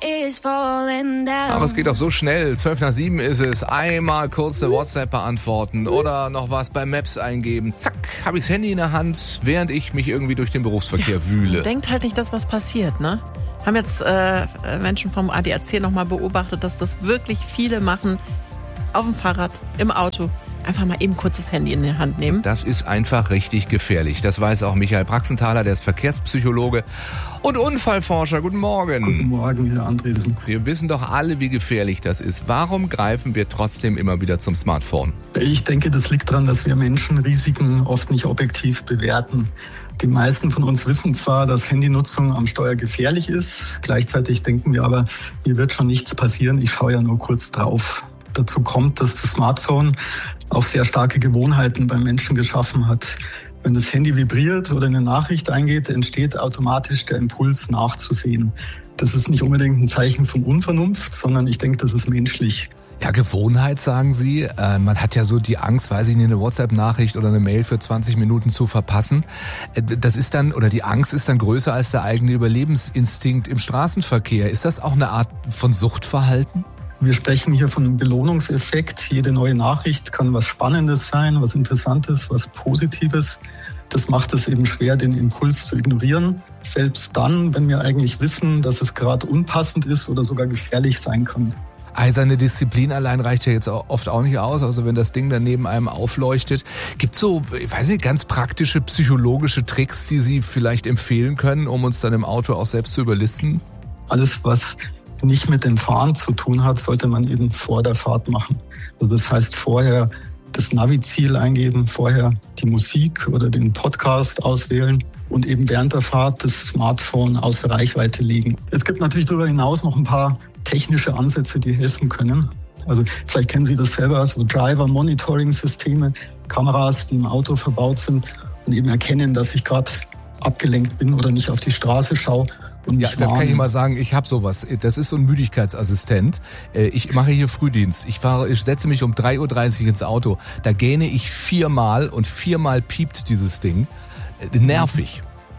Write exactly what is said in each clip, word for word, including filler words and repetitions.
is falling down. Aber es geht doch so schnell. Zwölf nach sieben ist es. Einmal kurz eine WhatsApp beantworten oder noch was bei Maps eingeben. Zack, habe ich das Handy in der Hand, während ich mich irgendwie durch den Berufsverkehr ja, wühle. Denkt halt nicht, dass was passiert, ne? Haben jetzt äh, Menschen vom A D A C nochmal beobachtet, dass das wirklich viele machen. Auf dem Fahrrad, im Auto. Einfach mal eben kurz das Handy in die Hand nehmen. Das ist einfach richtig gefährlich. Das weiß auch Michael Praxenthaler, der ist Verkehrspsychologe und Unfallforscher. Guten Morgen. Guten Morgen, Herr Andresen. Wir wissen doch alle, wie gefährlich das ist. Warum greifen wir trotzdem immer wieder zum Smartphone? Ich denke, das liegt daran, dass wir Menschen Risiken oft nicht objektiv bewerten. Die meisten von uns wissen zwar, dass Handynutzung am Steuer gefährlich ist. Gleichzeitig denken wir aber, mir wird schon nichts passieren. Ich schaue ja nur kurz drauf. Dazu kommt, dass das Smartphone auch sehr starke Gewohnheiten beim Menschen geschaffen hat. Wenn das Handy vibriert oder eine Nachricht eingeht, entsteht automatisch der Impuls nachzusehen. Das ist nicht unbedingt ein Zeichen von Unvernunft, sondern ich denke, das ist menschlich. Ja, Gewohnheit, sagen Sie. Äh, man hat ja so die Angst, weiß ich nicht, eine WhatsApp-Nachricht oder eine Mail für zwanzig Minuten zu verpassen. Äh, das ist dann, oder die Angst ist dann größer als der eigene Überlebensinstinkt im Straßenverkehr. Ist das auch eine Art von Suchtverhalten? Wir sprechen hier von einem Belohnungseffekt. Jede neue Nachricht kann was Spannendes sein, was Interessantes, was Positives. Das macht es eben schwer, den Impuls zu ignorieren. Selbst dann, wenn wir eigentlich wissen, dass es gerade unpassend ist oder sogar gefährlich sein kann. Eiserne Disziplin allein reicht ja jetzt oft auch nicht aus, also wenn das Ding dann neben einem aufleuchtet. Gibt's so, ich weiß nicht, ganz praktische psychologische Tricks, die Sie vielleicht empfehlen können, um uns dann im Auto auch selbst zu überlisten? Alles, was nicht mit dem Fahren zu tun hat, sollte man eben vor der Fahrt machen. Also das heißt, vorher das Navi-Ziel eingeben, vorher die Musik oder den Podcast auswählen und eben während der Fahrt das Smartphone außer Reichweite legen. Es gibt natürlich darüber hinaus noch ein paar technische Ansätze, die helfen können. Also vielleicht kennen Sie das selber, so Driver-Monitoring-Systeme, Kameras, die im Auto verbaut sind und eben erkennen, dass ich gerade abgelenkt bin oder nicht auf die Straße schaue. Und ja, das kann ich mal sagen, ich habe sowas. Das ist so ein Müdigkeitsassistent. Ich mache hier Frühdienst. Ich fahre, ich setze mich um drei Uhr dreißig ins Auto. Da gähne ich viermal und viermal piept dieses Ding. Nervig.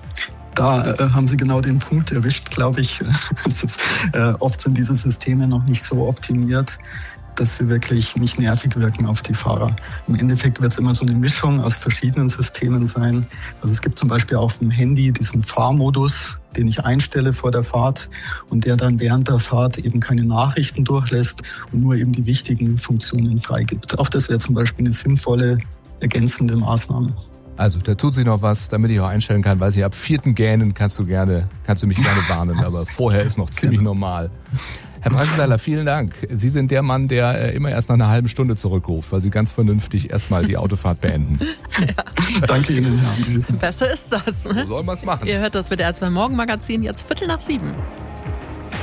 Da äh, haben Sie genau den Punkt erwischt, glaube ich. Es ist, äh, oft sind diese Systeme noch nicht so optimiert, dass sie wirklich nicht nervig wirken auf die Fahrer. Im Endeffekt wird es immer so eine Mischung aus verschiedenen Systemen sein. Also es gibt zum Beispiel auf dem Handy diesen Fahrmodus, den ich einstelle vor der Fahrt und der dann während der Fahrt eben keine Nachrichten durchlässt und nur eben die wichtigen Funktionen freigibt. Auch das wäre zum Beispiel eine sinnvolle ergänzende Maßnahme. Also da tut sich noch was, damit ich auch einstellen kann, weil sie ab vierten Gähnen kannst du gerne, kannst du mich gerne warnen, aber vorher ist noch ziemlich normal. Herr Praxenthaler, vielen Dank. Sie sind der Mann, der immer erst nach einer halben Stunde zurückruft, weil Sie ganz vernünftig erstmal die Autofahrt beenden. Ja. Danke Ihnen, Herr Andresen. Besser ist das. So soll man es machen. Ihr hört das mit der R zwei Morgen Magazin, jetzt Viertel nach sieben.